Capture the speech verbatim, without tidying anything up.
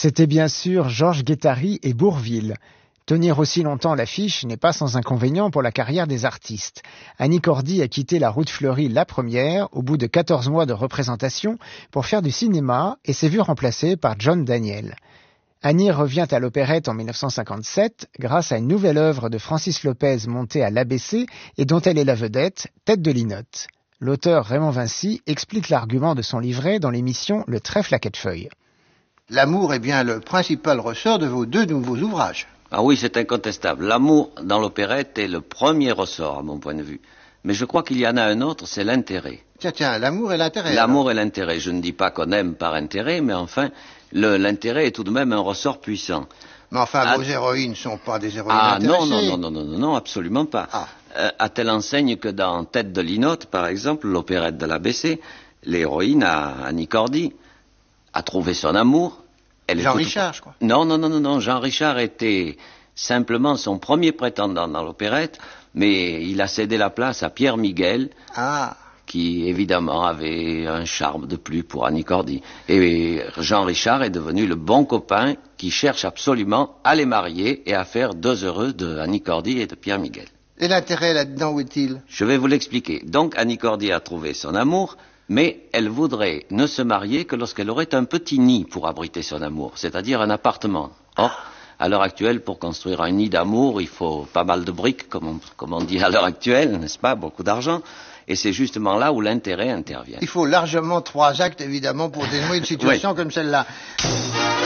C'était bien sûr Georges Guettari et Bourvil. Tenir aussi longtemps l'affiche n'est pas sans inconvénient pour la carrière des artistes. Annie Cordy a quitté la Route Fleurie la première, au bout de quatorze mois de représentation, pour faire du cinéma et s'est vue remplacée par John Daniel. Annie revient à l'opérette en mille neuf cent cinquante-sept grâce à une nouvelle œuvre de Francis Lopez montée à l'A B C et dont elle est la vedette, Tête de Linotte. L'auteur Raymond Vinci explique l'argument de son livret dans l'émission Le Trèfle à quatre feuilles. L'amour est bien le principal ressort de vos deux nouveaux ouvrages. Ah oui, c'est incontestable. L'amour dans l'opérette est le premier ressort, à mon point de vue. Mais je crois qu'il y en a un autre, c'est l'intérêt. Tiens, tiens, l'amour et l'intérêt. L'amour alors. et l'intérêt. Je ne dis pas qu'on aime par intérêt, mais enfin, le, l'intérêt est tout de même un ressort puissant. Mais enfin, Ah, vos héroïnes ne sont pas des héroïnes Ah non, intéressées. non, non, non, non, non, absolument pas. Ah. Euh, à telle enseigne que dans Tête de Linotte, par exemple, l'opérette de l'A B C, l'héroïne, Annie Cordy, a trouvé son amour. Elle Jean est toute- Richard, je crois. Non, non, non, non, non. Jean Richard était simplement son premier prétendant dans l'opérette, mais il a cédé la place à Pierre Miguel, Ah, qui évidemment avait un charme de plus pour Annie Cordy. Et Jean Richard est devenu le bon copain qui cherche absolument à les marier et à faire deux heureux de Annie Cordy et de Pierre Miguel. et l'intérêt là-dedans, où est-il? Je vais vous l'expliquer. Donc Annie Cordy a trouvé son amour, mais elle voudrait ne se marier que lorsqu'elle aurait un petit nid pour abriter son amour, c'est-à-dire un appartement. Or, à l'heure actuelle, pour construire un nid d'amour, il faut pas mal de briques, comme on, comme on dit à l'heure actuelle, n'est-ce pas, beaucoup d'argent, et c'est justement là où l'intérêt intervient. Il faut largement trois actes, évidemment, pour dénouer une situation comme celle-là.